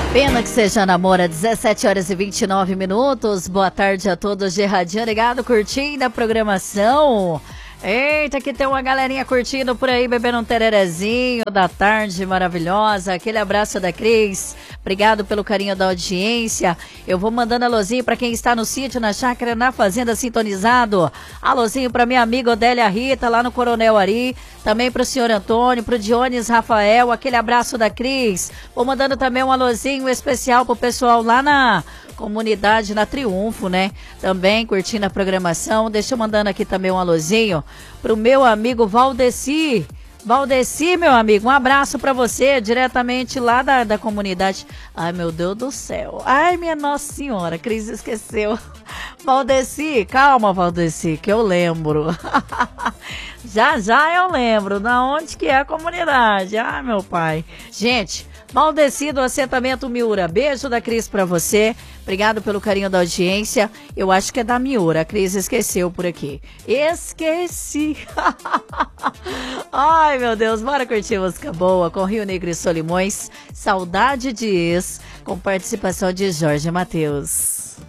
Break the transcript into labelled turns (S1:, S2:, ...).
S1: Pena que você já namora, 17 horas e 29 minutos. Boa tarde a todos, Gerradinho ligado, curtindo a programação. Eita, que tem uma galerinha curtindo por aí, bebendo um tererezinho da tarde maravilhosa. Aquele abraço da Cris, obrigado pelo carinho da audiência. Eu vou mandando alôzinho pra quem está no sítio, na chácara, na fazenda, sintonizado. Alôzinho pra minha amiga Odélia Rita, lá no Coronel Ari. Também pro senhor Antônio, pro Dionis Rafael, aquele abraço da Cris. Vou mandando também um alôzinho especial pro pessoal lá na comunidade, na Triunfo, né? Também curtindo a programação. Deixa eu mandando aqui também um alôzinho pro meu amigo Valdeci. Valdeci, meu amigo, um abraço pra você, diretamente lá da comunidade. Ai, meu Deus do céu. Ai, minha Nossa Senhora, a Cris esqueceu. Valdeci, calma, Valdeci, que eu lembro. Já eu lembro da onde que é a comunidade. Ai, meu pai. Gente, Valdeci do assentamento Miura. Beijo da Cris pra você. Obrigado pelo carinho da audiência. Eu acho que é da Miura. A Cris esqueceu por aqui. Esqueci. Ai, meu Deus. Bora curtir música boa com Rio Negro e Solimões. Saudade de ex, com participação de Jorge Mateus.